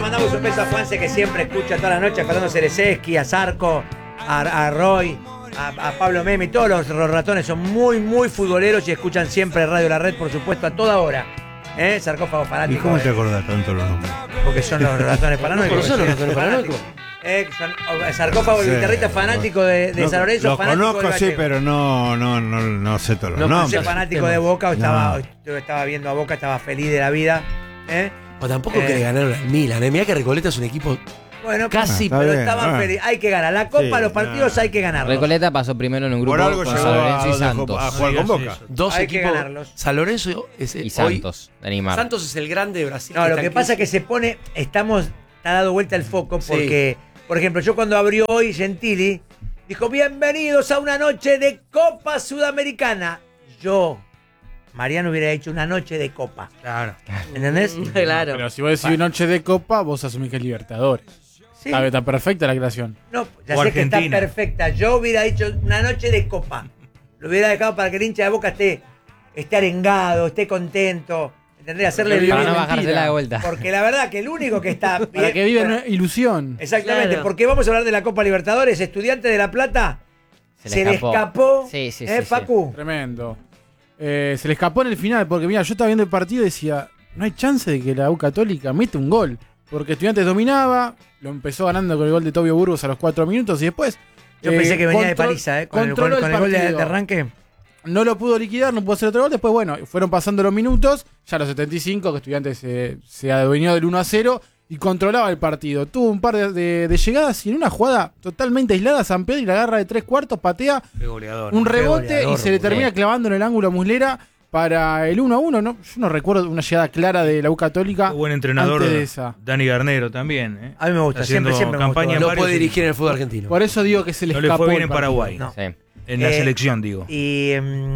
Mandamos un beso a Juanse que siempre escucha toda la noche, a Fernando Cerezeski, a Zarco, a Roy, a Pablo Memi. Todos los ratones son muy futboleros y escuchan siempre Radio La Red, por supuesto, a toda hora. Sarcófago fanático. ¿Y cómo te acordás tanto los nombres? Porque son los ratones paranoicos. ¿No son los ratones paranoicos? Sarcófago, el guitarrista fanático de San Lorenzo. Lo conozco, sí, pero no sé todos los nombres. No sé fanático de Boca, estaba viendo a Boca, estaba feliz de la vida. O tampoco que le ganaron al Milan. Mirá que Recoleta es un equipo bueno, casi, pero estaban felices. Hay que ganar. La Copa, los partidos hay que ganarlos. Recoleta pasó primero en un grupo con San Lorenzo y Santos. A jugar con Boca. Dos hay equipos. Que ganarlos. San Lorenzo y Santos, de Neymar. Santos es el grande de Brasil. No, lo que pasa es que se pone, está dado vuelta el foco porque, por ejemplo, yo cuando abrió hoy Gentili, dijo, bienvenidos a una noche de Copa Sudamericana. Mariano hubiera hecho una noche de Copa. Claro. ¿Entendés? Claro. Pero si vos decís noche de Copa, vos asumís que es Libertadores. Sí. Está perfecta la creación. No, ya O sé que Argentina. está perfecta. Yo hubiera dicho una noche de Copa. Lo hubiera dejado para que el hincha de Boca esté arengado, esté contento. ¿Entendés? Hacerle Porque Para no mentira. bajársela de vuelta. Porque la verdad que el único que está bien, Para que viva una ilusión. Exactamente, Claro. porque vamos a hablar de la Copa Libertadores. Estudiantes de La Plata se le escapó. Sí, sí, Facu. Tremendo. Se le escapó en el final, porque mira, yo estaba viendo el partido y decía, no hay chance de que la U Católica mete un gol. Porque Estudiantes dominaba, lo empezó ganando con el gol de Tobio Burgos a los 4 minutos y después... Yo pensé que venía de paliza, con el gol de arranque. No lo pudo liquidar, no pudo hacer otro gol. Después, bueno, fueron pasando los minutos. Ya a los 75, que Estudiantes se adueñó del 1-0 y controlaba el partido. Tuvo un par de llegadas y en una jugada totalmente aislada, San Pedro y la agarra de 3/4, patea Qué goleador. un rebote goleador, y se le termina clavando en el ángulo a Muslera para el 1-1. ¿No? Yo no recuerdo una llegada clara de la U Católica. Qué buen entrenador, antes de esa. Dani Garnero también. A mí me gusta, Haciendo siempre me campaña gustó. No puede dirigir en el fútbol argentino. Por eso digo que se le No le escapó fue bien el en partido. Paraguay. No. Sí. En la selección, digo. Y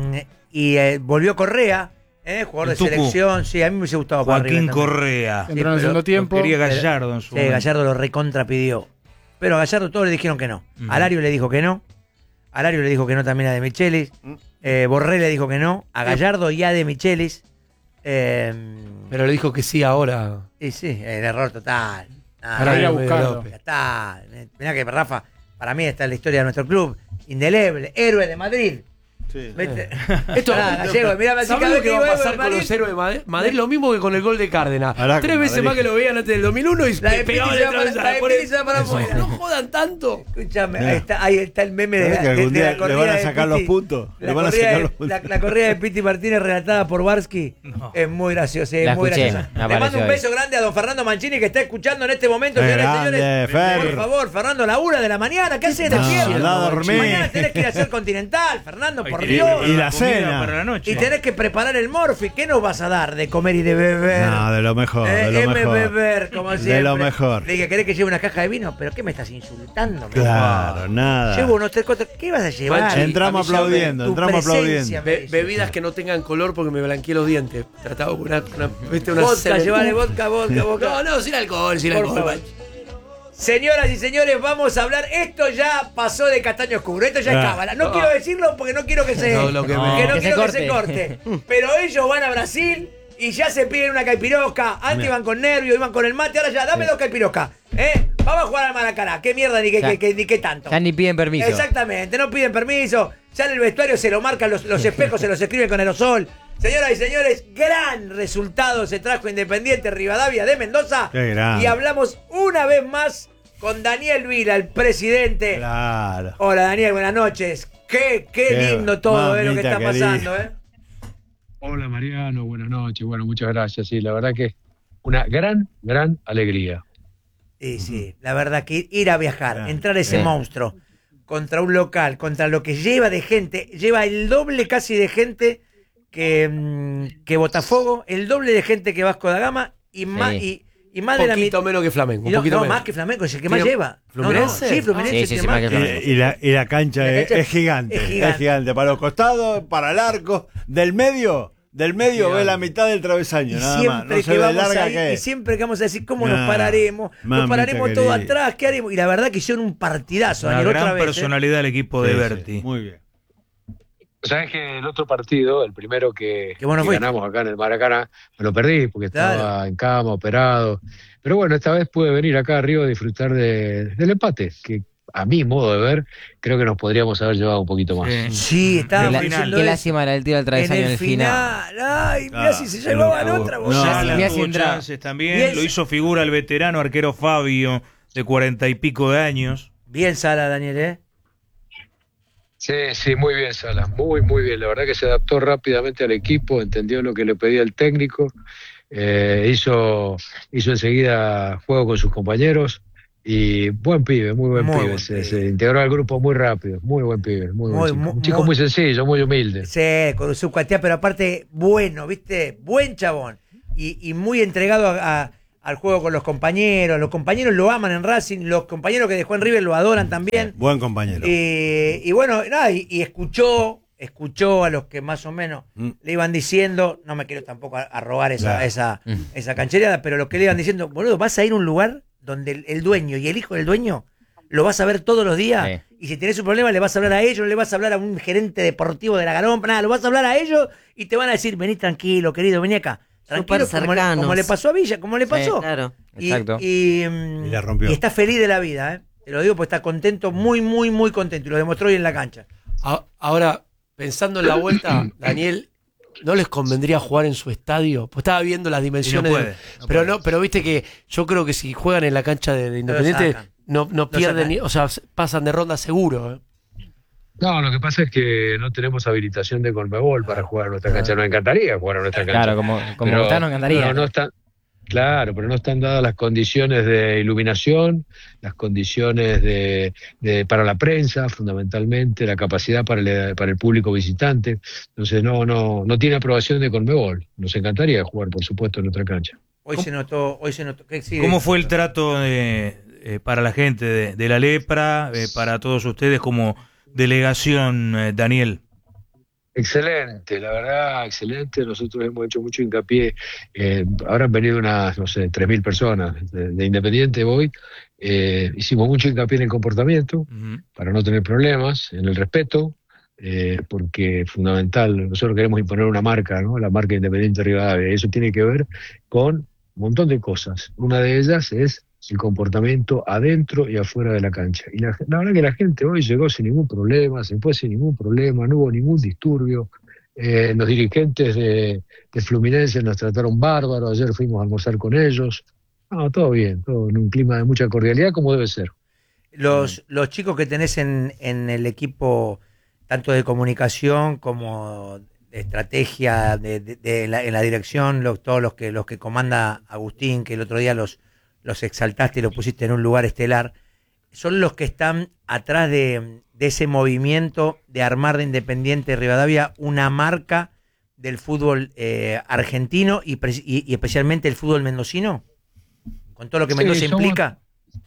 volvió Correa, jugador de El Tucu. selección. Sí, a mí me hubiese gustado para Joaquín arriba también. Correa. Entró en el pero segundo tiempo. Quería Gallardo en su Sí, momento. Gallardo lo recontra pidió. Pero a Gallardo todos le dijeron que no. Alario le dijo que no. Alario le dijo que no también a De Michelis. Borré le dijo que no. A Gallardo y a De Michelis. Pero le dijo que sí ahora. Y sí, el error total. Para ir a buscarlo. López. Ya está. Mirá que Rafa, para mí está en la historia de nuestro club. Indeleble, héroe de Madrid. Sí. ¿Viste? Esto, Gallego, mirá, así ¿sabés cada lo vez que que va a digo pasar héroe con de los héroes de Madrid? Madrid lo mismo que con el gol de Cárdenas. Ahora, 3 veces Madrid. más que lo veían antes del 2001 y La de pegaban Piti se el va travesaño. para- la de Piti se va para afuera. No jodan tanto. Escúchame, Mirá. ahí está el meme de ¿Sabés que algún de día la le corrida van a de sacar los Piti? puntos? La Le van a corrida sacar de- los puntos. La corrida de Piti Martínez relatada por Barsky es muy graciosa. La Es muy escuché, graciosa. me Le mando apareció un ahí. beso grande a don Fernando Mancini que está escuchando en este momento, Qué señores y grande, señores. Fer. Por favor, Fernando, a la 1 de la mañana. ¿Qué haces? Despierta. andá a dormir. Mañana tenés que ir a hacer Continental, Fernando, Ay, por tenés que Dios. preparar Y la comida cena. para la noche. Y tenés que preparar el morfi. ¿Qué nos vas a dar de comer y de beber? No, de lo mejor, de lo M. mejor. Beber, como siempre. De lo mejor. Le dije, ¿querés que lleve una caja de vino? ¿Pero qué me estás insultando? Claro, nada. Llevo unos 3-4. ¿Qué vas a llevar? Manchi, Entramos avísame, aplaudiendo, tu entramos presencia, aplaudiendo. Bebidas que no tengan color porque me blanqueé los dientes. Trataba con una Vodka, cena- llevale vodka. No, sin alcohol, sin Por alcohol. favor. Manchi. Señoras y señores, vamos a hablar. Esto ya pasó de castaño oscuro. Esto ya es Ah. cábala. No quiero decirlo porque no quiero que se, No, lo que me- que no que se quiero que se corte. corte. Pero ellos van a Brasil y ya se piden una caipirosca. Antes iban con nervios, iban con el mate. Ahora ya, dame 2 caipiroscas. Vamos a jugar al Maracaná. Qué mierda ni Ya. ni qué tanto. Ya ni piden permiso. Exactamente, no piden permiso. Ya en el vestuario se lo marcan los espejos, se los escriben con aerosol. Señoras y señores, gran resultado se trajo Independiente Rivadavia de Mendoza. Qué grande. Y hablamos una vez más con Daniel Vila, el presidente. Claro. Hola Daniel, buenas noches. Qué lindo todo lo que mamita está querida. pasando. Hola Mariano, buenas noches. Bueno, muchas gracias. Sí, la verdad que una gran alegría. Y sí, la verdad que ir a viajar, Claro. entrar a ese monstruo contra un local, contra lo que lleva de gente, lleva el doble casi de gente que Botafogo, el doble de gente que Vasco da Gama y más, y más de Un la poquito mitad. menos que Flamengo. Y Un no, poquito no, menos. más que Flamengo, es el que más ¿Tiene lleva. Fluminense? Sí, Fluminense Sí, sí, tiene sí, más. más que Flamengo. Y la cancha, La cancha es gigante. es Es gigante. gigante. Para los costados, para el arco. Del medio ve la mitad del travesaño, Y nada más. siempre No se que ve vamos larga ahí, que y es. siempre que vamos a decir cómo Nah, nos pararemos, mamita todo querida. atrás, ¿qué haremos? Y la verdad que hicieron un partidazo, Una Daniel, otra gran vez. personalidad del equipo de Sí, Berti. sí, muy bien. Sabes que el otro partido, el primero que Qué bueno que fuiste. ganamos acá en el Maracaná, me lo perdí porque estaba Claro. en cama, operado. Pero bueno, esta vez pude venir acá arriba a disfrutar del empate, que a mi modo de ver, creo que nos podríamos haber llevado un poquito más. Sí. Sí, estábamos Qué diciendo Qué eso. lástima era el tiro al En travesaño en el el final. final. Ay, mirá si se llevaban otra. vos. Sala Mirá si tuvo entraba. chances también. Bien. Lo hizo figura el veterano arquero Fabio, de 40 y pico de años. Bien Sala, Daniel, ¿eh? Sí, sí, muy bien, Salas, muy, muy bien. La verdad que se adaptó rápidamente al equipo, entendió lo que le pedía el técnico, hizo enseguida juego con sus compañeros y buen pibe, muy buen Muy pibe. buen Se, pibe. se integró al grupo muy rápido, muy buen pibe, muy buen chico. Un chico muy- muy sencillo, muy humilde. Sí, con su cuatía, pero aparte bueno, ¿viste? Buen chabón. Y muy entregado al juego con los compañeros. Los compañeros lo aman en Racing, los compañeros que dejó en River lo adoran también. Buen compañero. Y bueno, nada, y escuchó a los que más o menos le iban diciendo, no me quiero tampoco arrogar Claro. esa canchereada, pero lo que le iban diciendo, boludo, vas a ir a un lugar donde el dueño y el hijo del dueño lo vas a ver todos los días, Sí. y si tenés un problema le vas a hablar a ellos, no le vas a hablar a un gerente deportivo de la Garompa, nada, lo vas a hablar a ellos y te van a decir, vení tranquilo, querido, vení acá. Tranquilo, Súper como cercanos. le pasó a Villa, como le pasó. Claro. Exacto. Y la rompió. y está feliz de la vida, ¿eh? Te lo digo porque está contento, muy, muy, muy contento. Y lo demostró hoy en la cancha. Ahora, pensando en la vuelta, Daniel, ¿no les convendría jugar en su estadio? Pues estaba viendo las dimensiones. puede, no puede. pero viste que yo creo que si juegan en la cancha de Independiente, sacan. no pierden, sacan. ni, o sea, pasan de ronda seguro. ¿Eh? No, lo que pasa es que no tenemos habilitación de Conmebol para jugar a nuestra cancha. Nos encantaría jugar a nuestra cancha. Claro, como Pero está, nos encantaría. No están, claro, pero no están dadas las condiciones de iluminación, las condiciones para la prensa, fundamentalmente, la capacidad para el público visitante. Entonces no tiene aprobación de Conmebol. Nos encantaría jugar, por supuesto, en nuestra cancha. Hoy se notó. ¿Qué sigue? ¿Cómo fue el trato para la gente de la lepra, para todos ustedes como delegación, Daniel? Excelente, la verdad, excelente. Nosotros hemos hecho mucho hincapié. Habrán venido unas, no sé, 3.000 personas de Independiente hoy. Hicimos mucho hincapié en el comportamiento Ujú. para no tener problemas, en el respeto, porque es fundamental. Nosotros queremos imponer una marca, ¿no? La marca Independiente Rivadavia. Y eso tiene que ver con un montón de cosas. Una de ellas es el comportamiento adentro y afuera de la cancha. Y la verdad que la gente hoy llegó sin ningún problema, se fue sin ningún problema, no hubo ningún disturbio. Los dirigentes de Fluminense nos trataron bárbaro, ayer fuimos a almorzar con ellos. No, todo bien, todo en un clima de mucha cordialidad como debe ser. Los chicos que tenés en el equipo, tanto de comunicación como de estrategia, en la dirección, todos los que comanda Agustín, que el otro día los exaltaste y los pusiste en un lugar estelar, son los que están atrás de ese movimiento de armar de Independiente Rivadavia una marca del fútbol argentino y especialmente el fútbol mendocino, con todo lo que Sí, Mendoza somos- implica.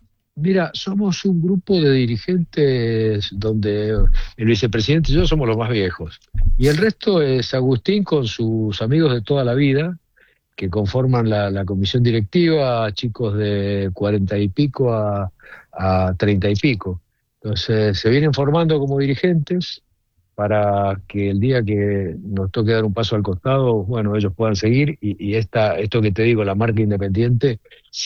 Mira, somos un grupo de dirigentes donde el vicepresidente y yo somos los más viejos. Y el resto es Agustín con sus amigos de toda la vida, que conforman la comisión directiva, chicos de 40 y pico a 30 y pico. Entonces se vienen formando como dirigentes para que el día que nos toque dar un paso al costado, bueno, ellos puedan seguir y esto que te digo, la marca Independiente,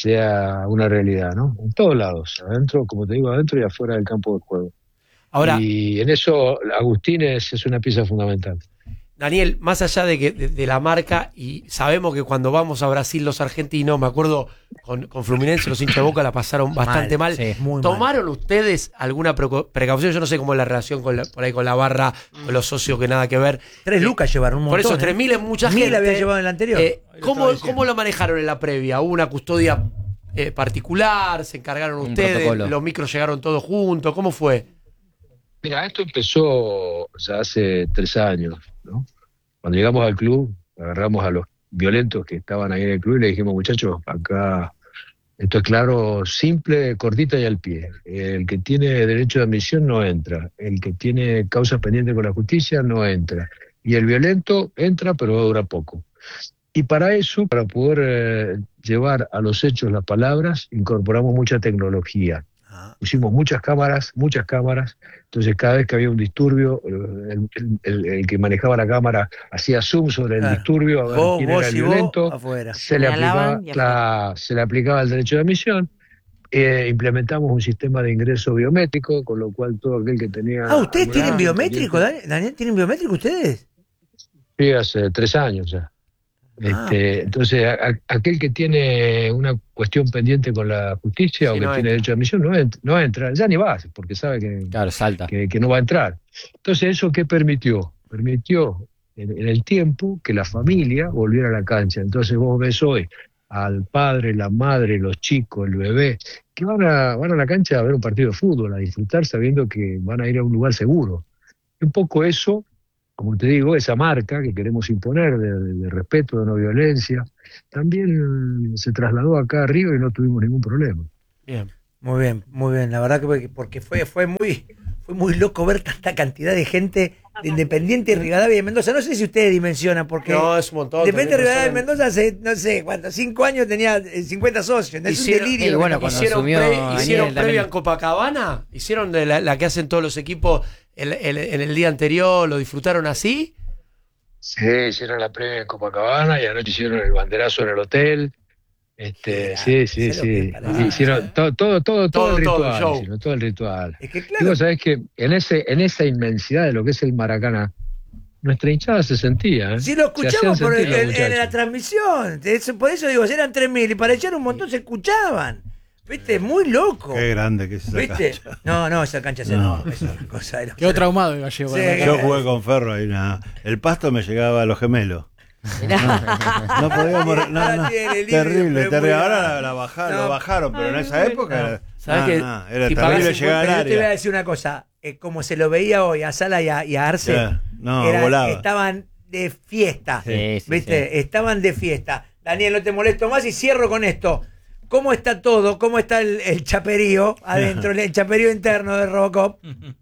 sea una realidad, ¿no? En todos lados, adentro, como te digo, adentro y afuera del campo de juego. Ahora, Y en eso Agustín es una pieza fundamental. Daniel, más allá de la marca, y sabemos que cuando vamos a Brasil los argentinos, me acuerdo con Fluminense, los hinchas de Boca la pasaron bastante mal. sí, muy mal. ¿Tomaron ustedes alguna precaución? Yo no sé cómo es la relación por ahí con la barra, con los socios, que nada que ver. 3 lucas llevaron un Por montón. eso, 3.000 es mucha 1.000 gente. habían llevado en el anterior. ¿Cómo lo manejaron en la previa? ¿Hubo una custodia particular? ¿Se encargaron Un ustedes? protocolo. ¿Los micros llegaron todos juntos? ¿Cómo fue? Mira, esto empezó ya hace 3 años, ¿no? Cuando llegamos al club, agarramos a los violentos que estaban ahí en el club y le dijimos, muchachos, acá esto es claro, simple, cortita y al pie. El que tiene derecho de admisión no entra. El que tiene causas pendientes con la justicia no entra. Y el violento entra, pero dura poco. Y para eso, para poder llevar a los hechos las palabras, incorporamos mucha tecnología. pusimos muchas cámaras, entonces cada vez que había un disturbio, el que manejaba la cámara hacía zoom sobre el disturbio, a ver quién era el violento, se le aplicaba el derecho de admisión. Implementamos un sistema de ingreso biométrico, con lo cual todo aquel que tenía... ¿ustedes tienen biométrico, Daniel? ¿Tienen biométrico ustedes? Sí, hace 3 años ya. Entonces, aquel que tiene una cuestión pendiente con la justicia o que tiene derecho de admisión no entra, ya ni va, porque sabe que, salta. que no va a entrar. Entonces, ¿eso qué permitió? Permitió en el tiempo que la familia volviera a la cancha. Entonces vos ves hoy al padre, la madre, los chicos, el bebé, que van a la cancha a ver un partido de fútbol, a disfrutar sabiendo que van a ir a un lugar seguro. Un poco eso, como te digo, esa marca que queremos imponer de respeto, de no violencia, también se trasladó acá arriba y no tuvimos ningún problema. Bien, muy bien. La verdad que porque fue muy loco ver tanta cantidad de gente de Independiente, Rivadavia y Mendoza. No sé si ustedes dimensionan, porque no, es un montón. Independiente, Rivadavia y Mendoza hace, no sé, ¿cuántos? 5 años tenía 50 socios. Es un delirio. Bueno, hicieron previa en Copacabana, hicieron de la que hacen todos los equipos en el día anterior, lo disfrutaron así. Sí, hicieron la previa en Copacabana y anoche hicieron el banderazo en el hotel. Sí. Hicieron todo el ritual. Es que claro. Digo, sabés que en esa inmensidad de lo que es el Maracaná, nuestra hinchada se sentía. Sí, lo escuchamos en la transmisión. Por eso digo, eran 3.000 y para echar un montón se escuchaban. ¿Viste? Muy loco. Qué grande que es esa cancha. No, esa cancha es enorme. Es una cosa. Quedó traumado el Gallego. Sí, yo jugué con Ferro y nada. El pasto me llegaba a los gemelos. No podíamos. Terrible. Ahora lo bajaron, pero en esa época era terrible llegar al área. Yo te voy a decir una cosa. Como se lo veía hoy a Sala y a Arce, estaban de fiesta. ¿Viste? Sí. Estaban de fiesta. Daniel, no te molesto más y cierro con esto. ¿Cómo está todo? ¿Cómo está el chaperío adentro, el chaperío interno de Robocop?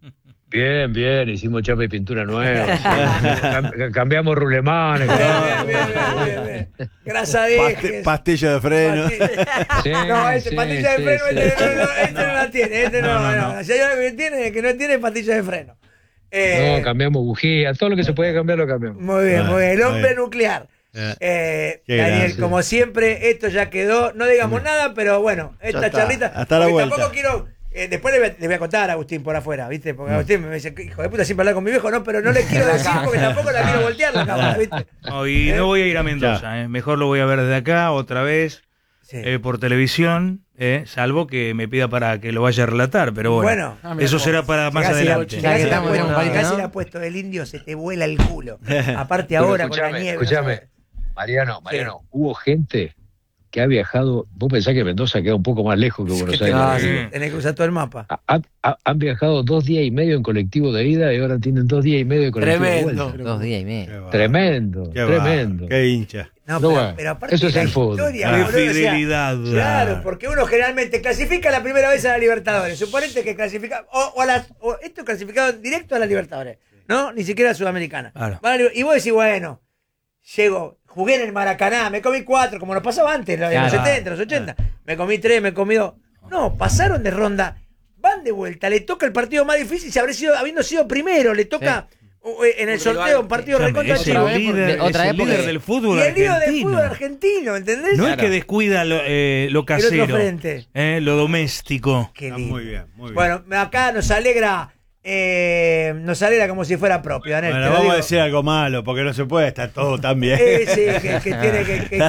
Bien, hicimos chapa y pintura nueva. Cambiamos rulemanes. Bien. Gracias a Dios. Pastilla de freno. Pastilla de freno, este no la tiene. No. Si hay algo que no tiene pastilla de freno. No, cambiamos bujía, todo lo que se puede cambiar lo cambiamos. Muy bien. El hombre nuclear. Daniel, como siempre, esto ya quedó. No digamos nada, pero bueno, esta charlita. Hasta la vuelta. Tampoco quiero. Después le voy a contar a Agustín por afuera, ¿viste? Porque Agustín me dice, hijo de puta, siempre hablar con mi viejo, no, pero no le quiero decir porque tampoco la quiero voltear la cámara, ¿viste? No, y no voy a ir a Mendoza, mejor lo voy a ver desde acá, otra vez, por televisión, salvo que me pida para que lo vaya a relatar, pero bueno, eso será para más adelante. Casi le ha puesto el indio, se te vuela el culo. Aparte ahora con la nieve. Escuchame, Mariano, hubo gente que ha viajado, vos pensás que Mendoza queda un poco más lejos que Buenos Aires. Tenés que usar todo el mapa. Han viajado 2 días y medio en colectivo de ida y ahora tienen 2 días y medio de colectivo de vuelta. 2 días y medio. Tremendo. Qué hincha. Pero aparte eso es el fútbol. La fidelidad. Claro, porque uno generalmente clasifica la primera vez a la Libertadores. Suponete que clasifica, o esto es clasificado directo a la Libertadores, ¿no? Ni siquiera a Sudamericana. Claro. Y vos decís, bueno, jugué en el Maracaná, me comí 4, como nos pasaba antes, en los 70, los 80. Me comí 3, me comí 2. No, pasaron de ronda, van de vuelta, le toca el partido más difícil, habiendo sido primero, le toca en el sorteo un partido recontra chico. Otra época líder del fútbol argentino. Y el líder del fútbol argentino, ¿entendés? No es que descuida lo casero, lo doméstico. Qué lindo. Muy bien. Bueno, acá nos alegra como si fuera propio, Daniel. Bueno, vamos a decir algo malo, porque no se puede estar todo tan bien. Sí, que tiene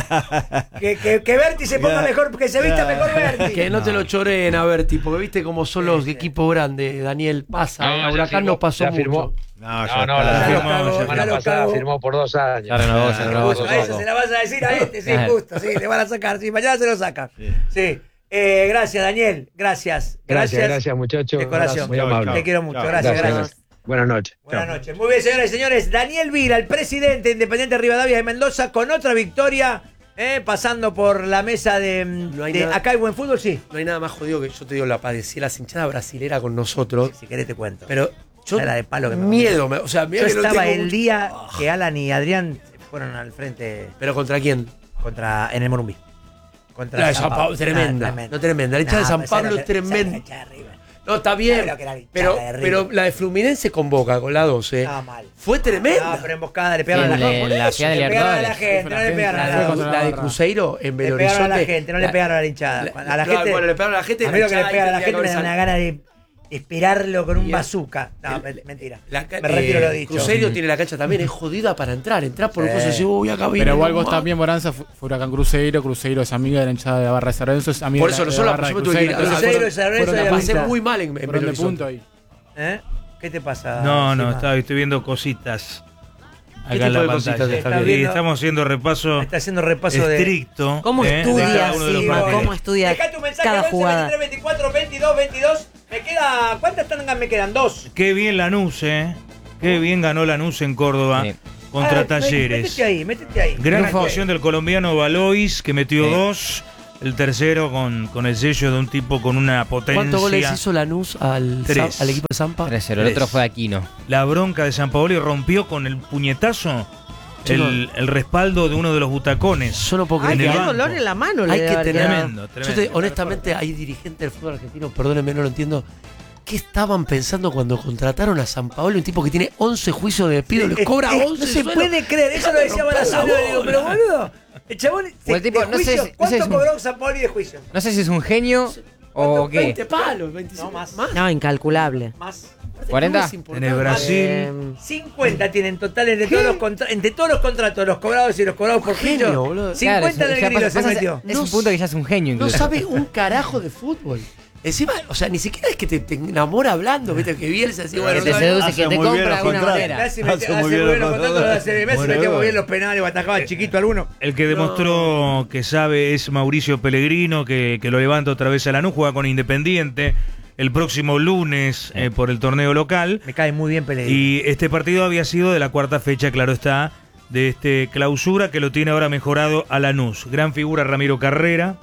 que Berti se ponga mejor, que se vista mejor Berti. Que no te lo choren a Berti, porque viste cómo son los equipos grandes, Daniel, pasa. A Huracán nos pasó mucho. La semana pasada firmó por 2 años. Ya renovó. Eso se la vas a decir a sí, justo, sí, le van a sacar, sí, mañana se lo sacan. Sí. Gracias, Daniel. Gracias, muchachos. De corazón. Muy amable. Te quiero mucho. Gracias. Buenas noches. Buenas noches. Muy bien, señoras y señores. Daniel Vila, el presidente de Independiente Rivadavia de Mendoza, con otra victoria, pasando por la mesa de Acá hay buen fútbol, sí. No hay nada más jodido que yo te digo, la padecí la hinchada brasilera con nosotros. Si querés te cuento. Pero yo la de palo que miedo, yo estaba el día que Alan y Adrián fueron al frente. ¿Pero contra quién? En el Morumbí. Contra San Pablo, tremenda. No, tremenda. La hinchada de San Pablo es tremenda. No, está bien. Pero la de Fluminense con Boca, con la 12. Mal. Fue tremenda. No, pero emboscada le pegaron a la gente. La ciudad de Le pegaron a la Libertadores. gente, no le pegaron a la gente. La de Cruzeiro en Belo Le pegaron a la Horizonte. gente, no le pegaron a la hinchada. A la gente. Bueno, le pegaron a la gente. A mí lo que le pegan a la hinchada gente me da tendría una que gana de esperarlo con un bazooka. No, mentira. Me retiro lo dicho. Cruzeiro tiene la cancha también, es jodida para entrar. Entrás por un coso y decís, uy, acá viene. Pero igual vos también, Moranza, fue Huracán Cruzeiro. Cruzeiro es amiga de la hinchada de la Barra de San Lorenzo. Es amiga por eso de la barra de Cruzeiro. Cruzeiro y San Lorenzo la y pasé Punta. muy mal en Belo Fueron de Horizonte. punto ahí. ¿Qué te pasa? No, estoy viendo cositas ¿Qué acá en tipo la de cositas pantalla. está viendo? Y estamos haciendo repaso Está haciendo repaso estricto. ¿Cómo de estudia, cada uno de los Silva? partidos. ¿Cómo estudia Dejá tu mensaje cada 11, jugada? 23, 24, 22, 22. Me queda. ¿Cuántas tangas me quedan? 2. Qué bien Lanús, Qué bien ganó Lanús en Córdoba Sí. contra Talleres. Métete ahí. Gran Triunfo. actuación del colombiano Valois, que metió Sí. 2. El tercero con el sello de un tipo con una potencia. ¿Cuántos goles hizo Lanús al 3. equipo de Zampa? 3-0. El otro fue Aquino. La bronca de San Paolo y rompió con el puñetazo el respaldo de uno de los butacones. Yo no puedo Ay, creer en qué el banco. dolor en la mano le Hay debe que haber tener- quedado. Tremendo, Yo tremendo. honestamente, hay dirigentes del fútbol argentino, perdónenme, no lo entiendo. ¿Qué estaban pensando cuando contrataron a San Paolo? Un tipo que tiene 11 juicios de despido, les cobra 11 No se sueldos. puede creer, eso lo decía Barazano. Le digo, pero boludo, el chabón. O el tipo, de no sé juicio, si- no ¿cuánto sé si- cobró San Paolo de juicio? No sé si es un genio o qué. 20 palos, 25. No, más. No, incalculable. Más. 40. En el Brasil. 50 tienen total entre todos los contratos, los cobrados y los cobrados por Genio, juicio. boludo. 50 en el ya grillo pasa- se metió. Es un punto que ya es un genio No incluso. sabe un carajo de fútbol. Encima, o sea, ni siquiera es que te enamora hablando, viste, que Bielsa así, bueno, Que te no, seduce, hace que te muy bien compra de los alguna contratos. manera. Messi Hace hace muy muy bien bien los los contratos de la serie. Messi Bueno, metía muy bueno. bien los penales o atajaba chiquito alguno. El que demostró que sabe es Mauricio Pellegrino, que lo levanta otra vez a Lanús, juega con Independiente el próximo lunes por el torneo local. Me cae muy bien Pellegrini. Y este partido había sido de la cuarta fecha, claro está, de este clausura que lo tiene ahora mejorado a Lanús. Gran figura Ramiro Carrera.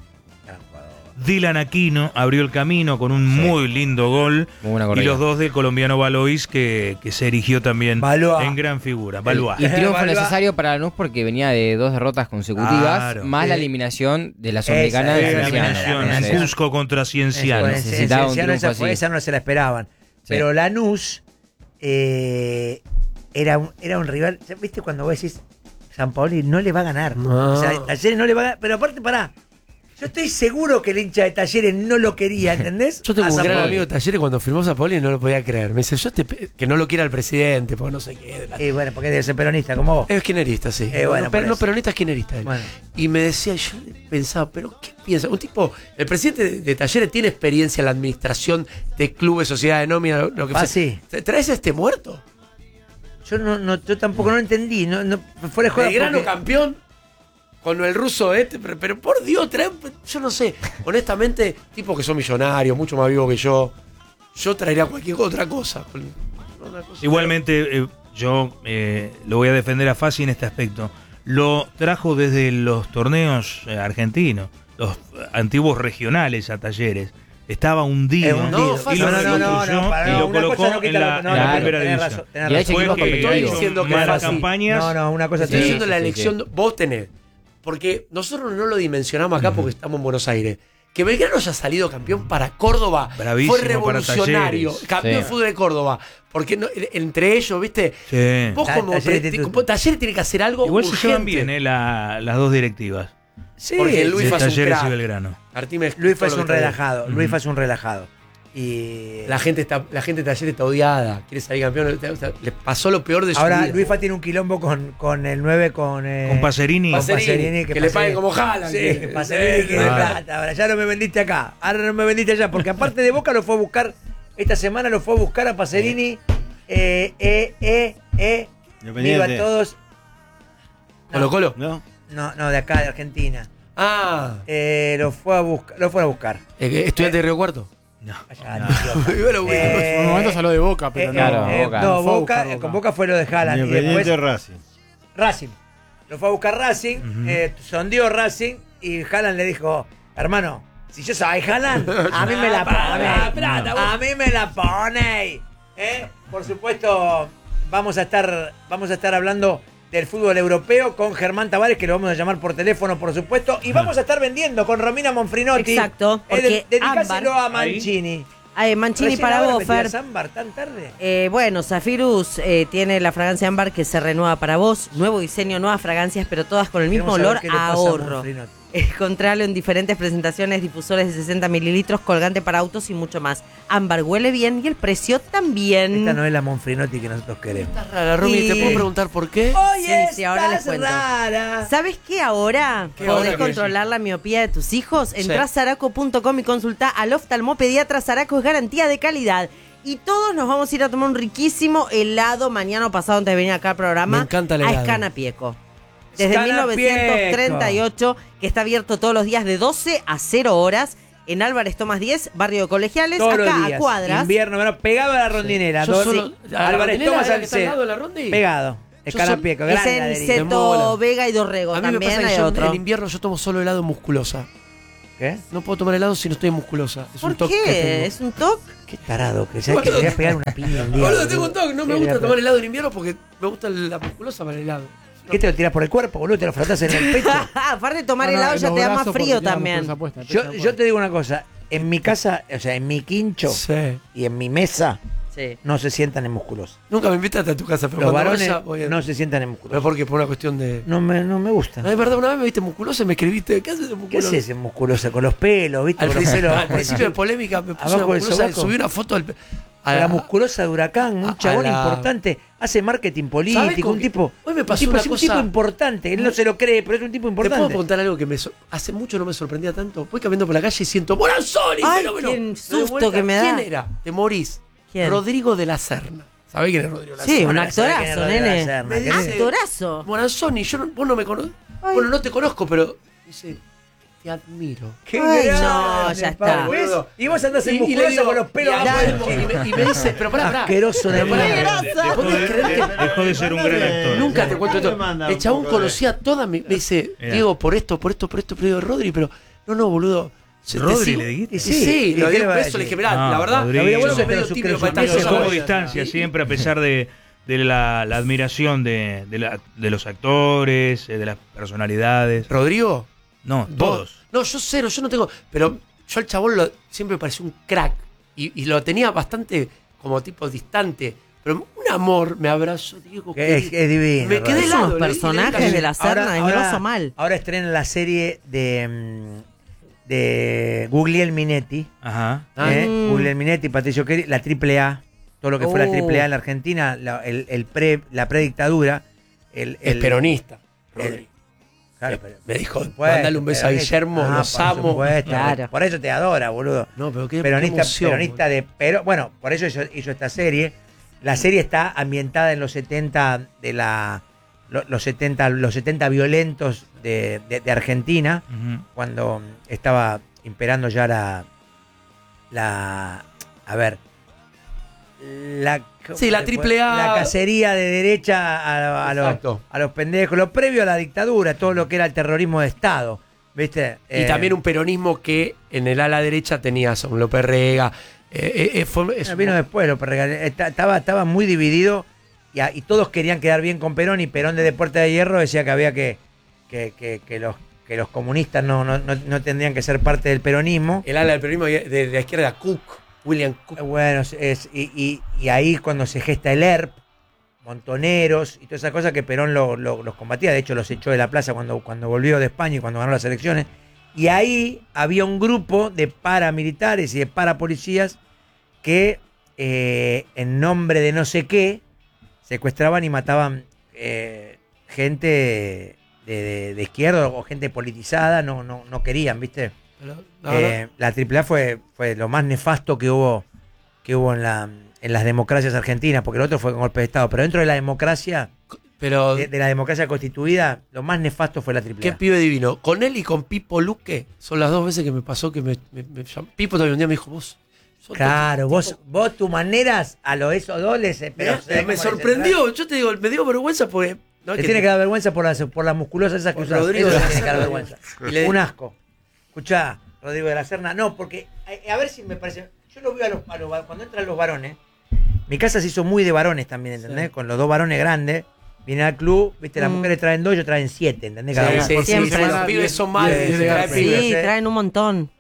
Dylan Aquino abrió el camino con un muy lindo gol. Muy buena Y corrida. los dos del colombiano Valois, que se erigió también Valois. en gran figura. Valois. Y el triunfo Valois. necesario para Lanús porque venía de 2 derrotas consecutivas, Claro. más la eliminación de la Sudamericana de Esa, Cienciano. Eliminación en Cusco contra Cienciano. Bueno, Necesitaba un Cienciano triunfo así. esa no se la esperaban. Sí. Pero Lanús era un rival. ¿Viste cuando vos decís San Paoli no le va a ganar? No. O sea, Talleres no le va a ganar. Pero aparte, pará. Yo estoy seguro que el hincha de Talleres no lo quería, ¿entendés? Yo tengo A un San gran Paoli. amigo de Talleres cuando firmó a Paoli y no lo podía creer. Me dice, que no lo quiera el presidente, porque no sé qué. Bueno, porque debe ser peronista, como vos. Es kirchnerista, sí. Bueno, no, por no eso. peronista, es kirchnerista él. Bueno. Y me decía, yo pensaba, ¿pero qué piensa? Un tipo, el presidente de Talleres tiene experiencia en la administración de clubes, sociedades, nómina, lo que fuese. Sí. ¿Traes a este muerto? Yo tampoco no lo entendí. No, fuera de juego. Belgrano campeón con el ruso pero por Dios, yo no sé. Honestamente, tipos que son millonarios, mucho más vivos que yo traería cualquier otra cosa. Una cosa. Igualmente, yo lo voy a defender a Fassi en este aspecto. Lo trajo desde los torneos argentinos, los antiguos regionales a Talleres. Estaba hundido. No, y Fassi, lo no, reconstruyó y lo una colocó cosa no en quita la, la- en la claro, primera tenés división. razón, tenés Y ha razón. hecho Fue equipos que Estoy competitivos. diciendo que malas Fassi- campañas. No, una cosa Estoy te diciendo digo. la sí, elección, vos tenés, porque nosotros no lo dimensionamos acá porque estamos en Buenos Aires. Que Belgrano haya salido campeón para Córdoba Bravísimo fue revolucionario. para Talleres. Campeón Sí. de fútbol de Córdoba. Porque entre ellos, ¿viste? Sí. Vos como Talleres tiene que hacer algo Igual se urgente. llevan bien las dos directivas. Sí, Porque Luis de Faz un Talleres y crack. Belgrano. Martín me Luis explicó fue lo un que está bien. relajado. Luis fue un relajado. Y La gente de Talleres está odiada. Quiere salir campeón. Le pasó lo peor de su ahora vida. Luis Fa tiene un quilombo con el 9 con Pacerini. Pacerini, que le paguen como Haaland. Sí, que Pacerini que de plata. Ahora ya no me vendiste acá. Ahora no me vendiste allá. Porque aparte de Boca lo fue a buscar. Esta semana lo fue a buscar a Pacerini. Viva a todos. Colo Colo. ¿No? No, de acá, de Argentina. Ah. Lo fueron a buscar. Estudiante de Río Cuarto. Allá, idiota. En un momento se habló de Boca, pero claro, no. Boca. No, Fue a Boca, buscar con Boca fue lo de Haaland. Y Independiente después Racing. Racing. Lo fue a buscar Racing, sondeó Racing y Haaland le dijo, hermano, si yo soy Haaland, a mí me la pone. A mí me la pone. Por supuesto, vamos a estar hablando del fútbol europeo con Germán Tavares, que lo vamos a llamar por teléfono, por supuesto, y vamos a estar vendiendo con Romina Monfrinotti. Exacto, porque Dedicáselo Ámbar- a Mancini. Mancini para vos, Fer. Ámbar tan tarde? Bueno, Zafirus tiene la fragancia ámbar que se renueva para vos. Nuevo diseño, nuevas fragancias, pero todas con el mismo olor a ahorro. Encontralo en diferentes presentaciones, difusores de 60 mililitros, colgante para autos y mucho más. Ámbar huele bien y el precio también. Esta no es la Monfrinotti que nosotros queremos. Estás rara, Romy, ¿te puedo preguntar por qué? Oye, sí, ahora les cuento. Rara. ¿Sabes qué ahora? ¿Podés controlar la miopía de tus hijos? Entrá a Zaraco.com y consultá al oftalmopediatra. Zaraco es garantía de calidad. Y todos nos vamos a ir a tomar un riquísimo helado mañana o pasado antes de venir acá al programa. Me encanta el helado. A Escanapieco. Desde 1938, que está abierto todos los días de 12 a 0 horas. En Álvarez Tomás 10, barrio de Colegiales, todos acá los días, a cuadras. Invierno, bueno, pegado a la rondinera. Álvarez Tomás al lado de la Rondi. Pegado. Escanapieco, Es en Seto, Vega y Dorrego. A mí me pasa que en invierno yo tomo solo helado musculosa. ¿Qué? No puedo tomar helado si no estoy musculosa. Es ¿Por un toque qué? que tengo. ¿Es un toque? Qué tarado, que sabes que te voy a pegar una piña un día. Boludo, tengo un toque. No me gusta tomar helado en invierno porque me gusta la musculosa para el helado. ¿Qué te lo tiras por el cuerpo, boludo? ¿Te lo frotás en el pecho? Aparte de tomar helado ya te da más frío también. Yo te digo una cosa. En mi casa, o sea, en mi quincho y en mi mesa, no se sientan en musculosa. Nunca me invitaste a tu casa, pero los varones no se sientan en musculosa. ¿Pero por qué? Por una cuestión de... No me gusta. No, es verdad, una vez me viste musculosa y me escribiste, ¿qué haces de musculosa? ¿Qué haces en musculosa? Con los pelos, ¿viste? Al Con los pelos. principio de polémica me puse una musculosa y subí una foto al... La musculosa de Huracán, un chabón importante, hace marketing político, un tipo. Hoy me pasó una cosa. Un tipo importante, él no se lo cree, pero es un tipo importante. ¿Te puedo contar algo que hace mucho no me sorprendía tanto? Voy caminando por la calle y siento ¡Moranzoni! ¡Ay, qué susto que me da! ¿Quién era? Te morís. ¿Quién? Rodrigo de la Serna. ¿Sabés quién es Rodrigo de la Serna? Sí, un actorazo, nene. Me dice, actorazo. Moranzoni, vos no me conocés. Bueno, no te conozco, pero dice, te admiro. ¿Qué? No, ya está. ¿Ves? Y vos andás en musculosa con los pelos y me dice, pero pará. Asqueroso de mierda. Dejó de ser un gran actor. Nunca te cuento esto. El chabón conocía toda me dice, Diego, por esto, pero digo, Rodri, pero no, boludo. ¿Rodri le dijiste? Sí, le di un beso, le dije, mirá, la verdad, Rodrigo soy medio tímido para Eso estar tomó distancia siempre, a pesar de la admiración de los actores, de las personalidades. ¿Rodrigo? No, todos. No, yo cero, yo no tengo. Pero yo al chabón siempre me pareció un crack. Y lo tenía bastante como tipo distante. Pero un amor, me abrazó, Diego. Es divino. Me quedé helado. Los personajes de la Serna, de grosso mal. Ahora estrena la serie de Guglielmo Minetti. Ajá. Guglielmo Minetti, Patricio Queri, la AAA. Todo lo que fue la AAA en la Argentina, la predictadura. El peronista. Claro, me dijo, mandale un beso a Guillermo, los amo. Claro. Por eso te adora, boludo. No, pero qué peronista emoción, pero bueno, por eso hizo esta serie. La serie está ambientada en los 70 los 70 violentos de Argentina, cuando estaba imperando ya la AAA. La cacería de derecha a los pendejos, lo previo a la dictadura, todo lo que era el terrorismo de Estado, ¿viste? Y también un peronismo que en el ala derecha tenías a un López Rega. Vino después López Rega. Estaba muy dividido y todos querían quedar bien con Perón, y Perón desde Puerta de Hierro decía que había que los comunistas no tendrían que ser parte del peronismo. El ala del peronismo de la izquierda, William Cook. Bueno, y ahí cuando se gesta el ERP, Montoneros y todas esas cosas que Perón los combatía. De hecho, los echó de la plaza cuando volvió de España y cuando ganó las elecciones. Y ahí había un grupo de paramilitares y de parapolicías que, en nombre de no sé qué, secuestraban y mataban gente de izquierda o gente politizada. No querían, ¿viste? La AAA fue lo más nefasto que hubo en las democracias argentinas, porque el otro fue con golpe de Estado, pero dentro de la democracia, de la democracia constituida, lo más nefasto fue la AAA. Qué pibe divino. Con él y con Pipo Luque son las dos veces que me pasó que me llamó. Pipo también un día me dijo, claro, vos tus maneras a lo esos dobles, pero me sorprendió. Yo te digo, me dio vergüenza porque te tiene que dar vergüenza por las musculosas esas que usas. Rodrigo tiene que dar vergüenza. Un asco. Escuchá, Rodrigo de la Serna. No, porque a ver si me parece. Yo lo veo cuando entran los varones. Mi casa se hizo muy de varones también, ¿entendés? Sí. Con los dos varones grandes. Vienen al club, viste, las mujeres traen 2, ellos traen 7, ¿entendés? Cada uno. Siempre. Los pibes son más. Sí, traen un montón.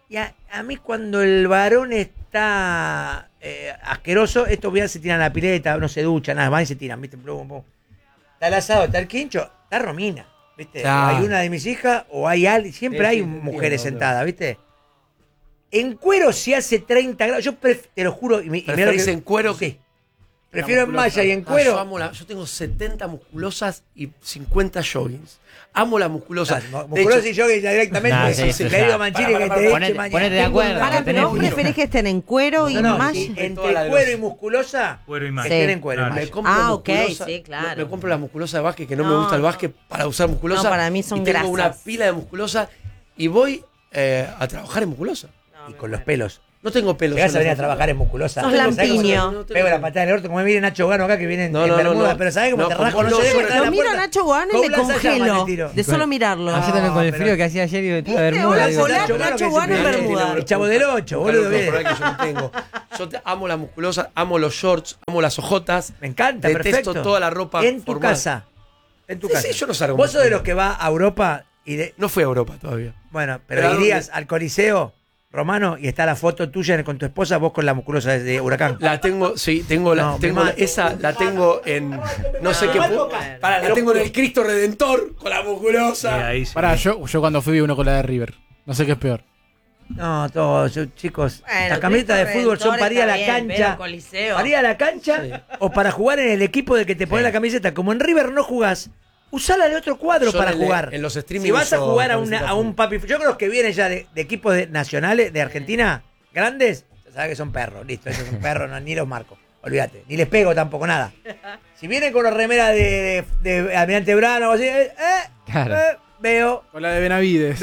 Y a mí cuando el varón está asqueroso, estos bien se tiran a la pileta, no se duchan, nada más y se tiran, ¿viste? Está el asado, está el quincho, está Romina, ¿viste? Claro. Hay una de mis hijas o hay alguien, siempre hay mujeres sentadas, ¿viste? En cuero si hace 30 grados, yo te lo juro. ¿Preferís en cuero? Sí. Prefiero en malla y en cuero. Yo tengo 70 musculosas y 50 joggings. Amo la musculosa. Musculosa y jogging directamente. Le digo a Mancini que te eche mañana. Ponete de acuerdo. Pero vos preferís que estén en cuero y malla. Entre cuero y musculosa. Cuero y malla. Estén en cuero. Ok, sí, claro. Me compro las musculosas de básquet, que no me gusta el básquet para usar musculosa. No, para mí son y tengo grasas. una pila de musculosa y voy a trabajar en musculosa. Y con los pelos. No tengo pelos. Llegás a venir a trabajar en musculosa. Sos lampiño. Pego la patada del orto, como me viene Nacho Gano acá que viene en No, Bermuda, no. pero ¿sabés cómo No, te rasco? con No se dejo entrar a Lo la miro a puerta. Nacho Guano y me Con Lanza congelo. Llama te tiro. De solo mirarlo. Haciéndome con el pero- frío que hacía ayer y de ¿Viste? Bermuda. Hola, digo. hola. Nacho Guano en Bermuda. El chavo del 8, boludo. Que yo no tengo. Amo la musculosa, amo los shorts, amo las ojotas. Me encanta, Detesto perfecto. toda la ropa En tu formal. casa. En tu Sí, casa. sí, yo no salgo Vos mucho. sos de los que va a Europa y No fui a Europa todavía. Bueno, Pero pero ¿a irías dónde? al Coliseo Romano y está la foto tuya con tu esposa, vos con la musculosa de Huracán. La tengo, sí, tengo la, No, me tengo la- mato. esa la tengo en no sé qué la tengo en el Cristo Redentor con la musculosa. Ahí sí. Pará, yo cuando fui vi uno con la de River. No sé qué es peor. No, todos, chicos. Bueno, Las camisetas de Cristo fútbol son Redentor para ir a la está bien, cancha. pero Coliseo. Para ir a la cancha o para jugar en el equipo de que te pone la camiseta. Como en River no jugás, usala de otro cuadro Yo para en jugar. en los streaming Si vas a uso jugar a camiseta un full. papi. Yo creo que vienen ya de equipos nacionales de Argentina, grandes, ya sabes que son perros. Listo, esos son perros, no, ni los marco. Olvídate. Ni les pego tampoco, nada. Si vienen con la remera de Almirante Brano o así, Claro. veo. Con la de Benavides.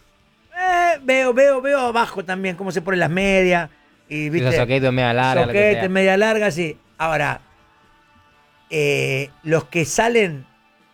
Veo abajo también cómo se ponen las medias. Y viste. Esos soquetes media larga. lo que Soquete, sea. media larga, sí. Ahora, los que salen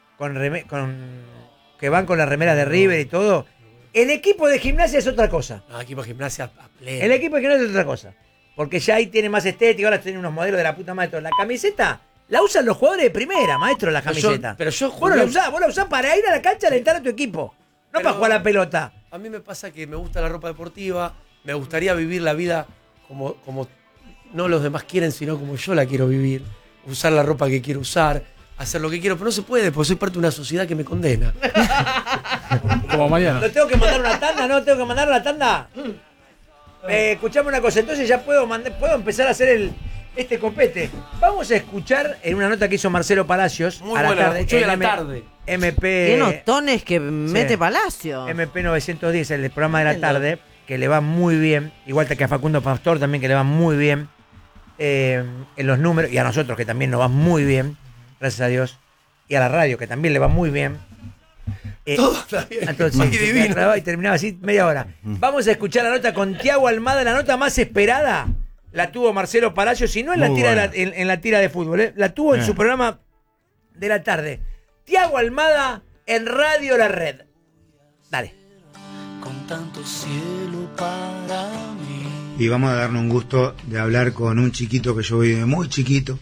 que van con la remera de River y todo, el equipo de gimnasia es otra cosa. No, equipo de gimnasia a pleno. El equipo de gimnasia es otra cosa. Porque ya ahí tiene más estética, ahora tienen unos modelos de la puta madre. La camiseta la usan los jugadores de primera, maestro, la camiseta. Pero yo vos la usás para ir a la cancha a alentar a tu equipo. No Pero- para jugar a la pelota. A mí me pasa que me gusta la ropa deportiva, me gustaría vivir la vida como no los demás quieren, sino como yo la quiero vivir. Usar la ropa que quiero usar, hacer lo que quiero, pero no se puede, porque soy parte de una sociedad que me condena. Como mañana. ¿No tengo que mandar una tanda? ¿No tengo que mandar una tanda? Escuchame una cosa, entonces ya puedo empezar a hacer este copete. Vamos a escuchar en una nota que hizo Marcelo Palacios Muy a la buena, tarde. la escuché hoy a la en tarde. MP, Qué notones que mete sí. Palacio. MP 910, el programa de la Tremendo. tarde, que le va muy bien, igual que a Facundo Pastor también, que le va muy bien en los números, y a nosotros que también nos va muy bien, gracias a Dios, y a la radio que también le va muy bien. Todo está bien. Entonces, Ay, divino. y terminaba así media hora. Vamos a escuchar la nota con Tiago Almada, la nota más esperada. La tuvo Marcelo Palacios, si no en la Muy tira buena. en la tira de fútbol, la tuvo en su programa de la tarde. Tiago Almada en Radio La Red. Dale. Con tanto cielo para mí. Y vamos a darnos un gusto de hablar con un chiquito que yo vi de muy chiquito,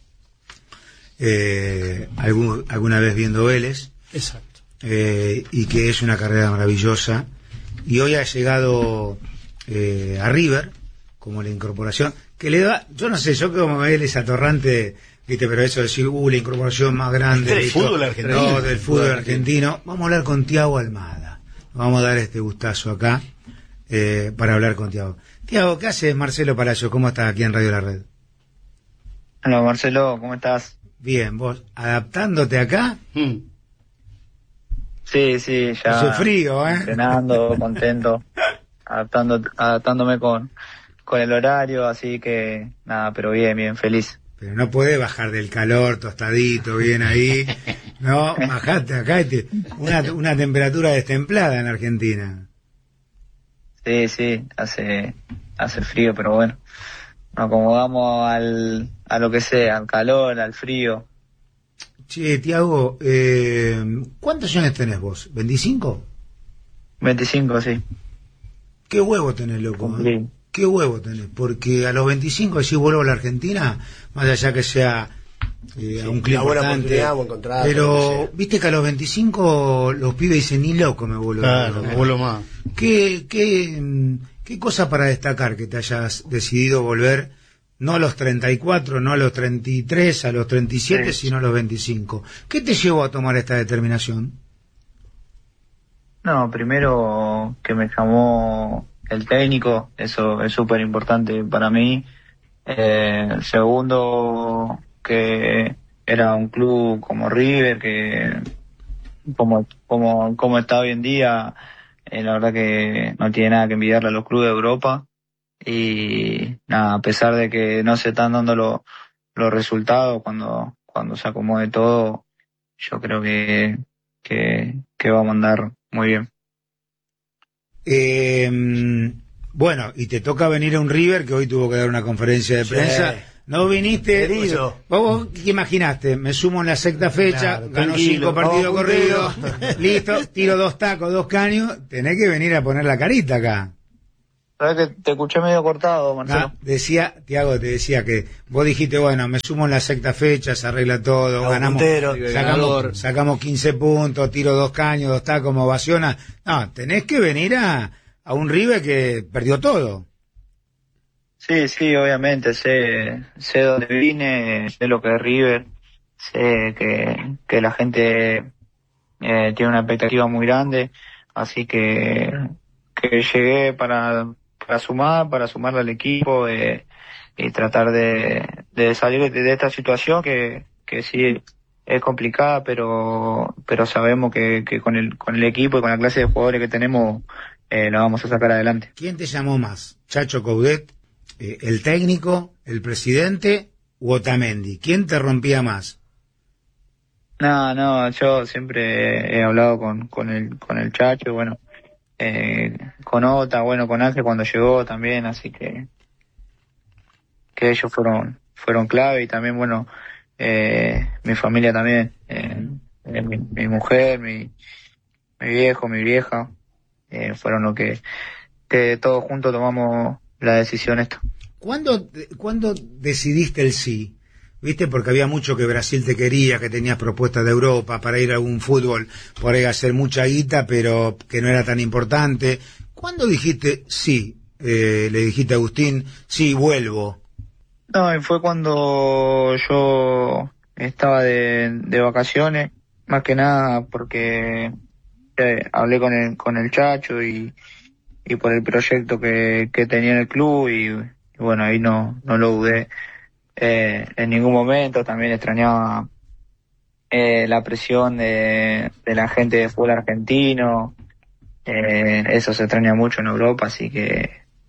alguna vez viendo Vélez. Exacto. Y que es una carrera maravillosa, y hoy ha llegado a River como la incorporación que le da, yo no sé, yo como Vélez atorrante, viste, pero eso de decir la incorporación más grande Del ¿viste? fútbol argentino. No, del fútbol argentino. Vamos a hablar con Tiago Almada, vamos a dar este gustazo acá para hablar con Tiago. Tiago, ¿qué haces? Marcelo Palacio, ¿cómo estás aquí en Radio La Red? Hola Marcelo, ¿cómo estás? Bien, vos adaptándote acá. Sí, ya. Hace frío, Entrenando, contento, adaptándome con el horario, así que nada, pero bien, feliz. Pero no podés bajar del calor, tostadito, bien ahí. No, bajate acá, una temperatura destemplada en Argentina. Sí, hace frío, pero bueno, nos acomodamos a lo que sea, al calor, al frío. Che, Tiago, ¿cuántos años tenés vos? ¿25? 25, sí. ¿Qué huevo tenés, loco? Cumplí. ¿Qué huevo tenés? Porque a los 25 decís vuelvo a la Argentina, más allá que sea a un club importante. Buen contrato, Pero, viste que a los 25 los pibes dicen, ni loco me vuelvo. Claro, me vuelvo más. ¿Qué ¿Qué cosa para destacar que te hayas decidido volver, no a los 34, no a los 33, a los 37, sino a los 25? ¿Qué te llevó a tomar esta determinación? No, primero que me llamó el técnico, eso es súper importante para mí. Segundo, que era un club como River, que como está hoy en día, la verdad que no tiene nada que envidiarle a los clubes de Europa. Y nada, a pesar de que no se están dando los resultados cuando se acomode todo, yo creo que vamos a andar muy bien. Bueno, y te toca venir a un River que hoy tuvo que dar una conferencia de prensa. No viniste, herido. ¿Vos qué imaginaste? Me sumo en la sexta fecha, Claro, gano tranquilo, 5 partidos vamos, corridos, listo, tiro 2 tacos, 2 caños, tenés que venir a poner la carita acá. ¿Sabes que te escuché medio cortado, Marcelo? Tiago, te decía que vos dijiste, bueno, me sumo en la sexta fecha, se arregla todo, ganamos, sacamos 15 puntos, tiro 2 caños, 2 tacos, me ovaciona. No, tenés que venir a un River que perdió todo. Sí, obviamente, sé dónde vine, sé lo que es River, sé que la gente tiene una expectativa muy grande, así que llegué para sumarle al equipo y tratar de salir de esta situación que sí es complicada, pero sabemos que con el equipo y con la clase de jugadores que tenemos lo vamos a sacar adelante. ¿Quién te llamó más? ¿Chacho Coudet, el técnico, el presidente u Otamendi? ¿Quién te rompía más? No, yo siempre he hablado con el Chacho, bueno, con Ota, bueno, con Ángel cuando llegó también, así que ellos fueron clave, y también, bueno, mi familia también, mi mujer, mi viejo, mi vieja, fueron los que todos juntos tomamos la decisión esta. ¿Cuándo decidiste el sí? ¿Viste? Porque había mucho que Brasil te quería, que tenías propuestas de Europa para ir a algún fútbol, por ahí a hacer mucha guita, pero que no era tan importante. ¿Cuándo dijiste sí? Le dijiste a Agustín, sí, vuelvo. No, fue cuando yo estaba de vacaciones, más que nada porque hablé con el Chacho y por el proyecto que tenía en el club, y bueno, ahí no lo dudé en ningún momento. También extrañaba la presión de la gente de fútbol argentino, eso se extraña mucho en Europa, así que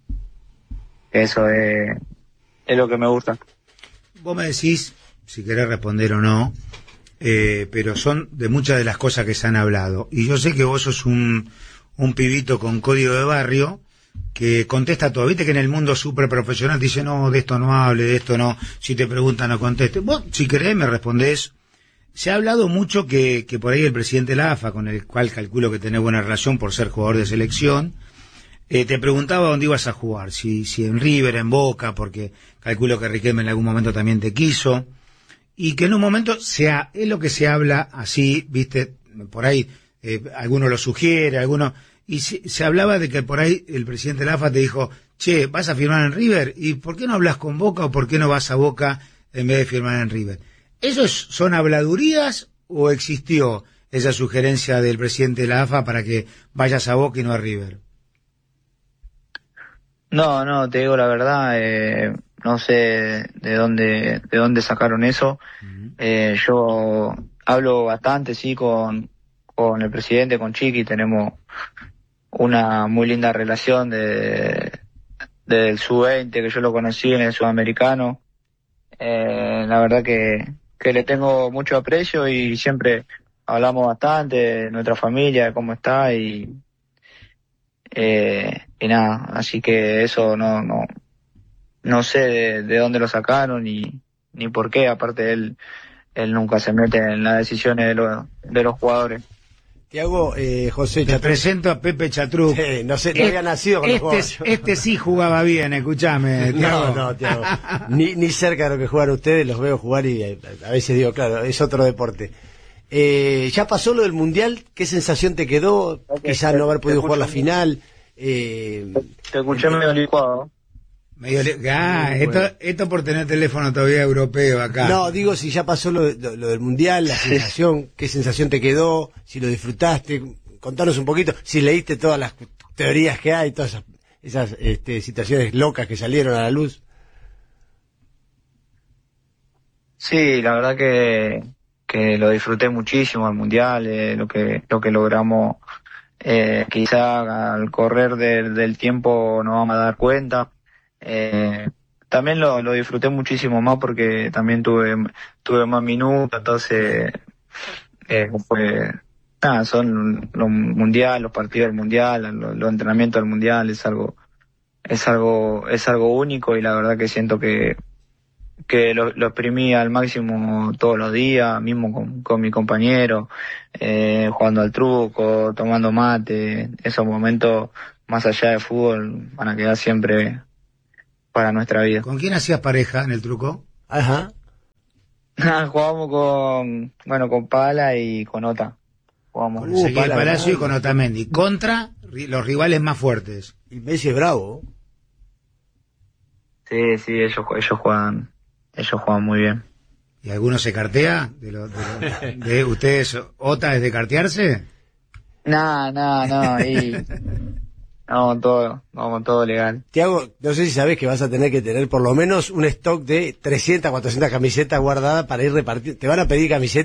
eso es lo que me gusta. Vos me decís, si querés responder o no, pero son de muchas de las cosas que se han hablado, y yo sé que vos sos un pibito con código de barrio que contesta todo. Viste que en el mundo súper profesional dice, no, de esto no hable, de esto no, si te preguntan no conteste. Vos, si querés, me respondés. Se ha hablado mucho que por ahí el presidente de la AFA, con el cual calculo que tenés buena relación por ser jugador de selección, te preguntaba dónde ibas a jugar, si en River, en Boca, porque calculo que Riquelme en algún momento también te quiso, y que en un momento es lo que se habla así, viste, por ahí alguno lo sugiere, alguno, y se hablaba de que por ahí el presidente de la AFA te dijo, che, ¿vas a firmar en River? ¿Y por qué no hablas con Boca o por qué no vas a Boca en vez de firmar en River? ¿Esos son habladurías o existió esa sugerencia del presidente de la AFA para que vayas a Boca y no a River? No, te digo la verdad, no sé de dónde sacaron eso. Yo hablo bastante, sí, con el presidente, con Chiqui, tenemos una muy linda relación del sub-20, que yo lo conocí en el sudamericano. La verdad que le tengo mucho aprecio y siempre hablamos bastante de nuestra familia, de cómo está, y nada, así que eso no sé de dónde lo sacaron ni por qué. Aparte él nunca se mete en las decisiones de los jugadores. Tiago, José Te presento a Pepe Chatruc. No sé, no había nacido con los jugadores. Este sí jugaba bien, escúchame, Tiago. No, Tiago. Ni cerca de lo que juegan ustedes, los veo jugar y a veces digo, claro, es otro deporte. ¿Ya pasó lo del Mundial? ¿Qué sensación te quedó? Quizás no haber podido jugar la final. Te escuché medio licuado. Esto por tener teléfono todavía europeo acá. No, digo, si ya pasó lo del Mundial, la sensación, ¿qué sensación te quedó? Si lo disfrutaste, contanos un poquito, si leíste todas las teorías que hay, todas esas situaciones locas que salieron a la luz. Sí, la verdad que lo disfruté muchísimo el Mundial, lo que logramos, quizá al correr del tiempo nos vamos a dar cuenta. También lo disfruté muchísimo más porque también tuve más minutos, entonces son los mundiales, los partidos del mundial, los entrenamientos del mundial, es algo único, y la verdad que siento que lo exprimí al máximo todos los días, mismo con mi compañero, jugando al truco, tomando mate. Esos momentos, más allá de fútbol, van a quedar siempre para nuestra vida. ¿Con quién hacías pareja en el truco? Ajá. Jugábamos con Pala y con Ota. Jugamos Con Ezequiel Palacio y con Otamendi. Contra los rivales más fuertes. Y Messi es bravo. Sí, ellos juegan muy bien. ¿Y alguno se cartea? ¿De ustedes, Ota, es de cartearse? No. Vamos todo legal. Tiago, no sé si sabes que vas a tener que tener por lo menos un stock de 300, 400 camisetas guardadas para ir repartiendo. Te van a pedir camisetas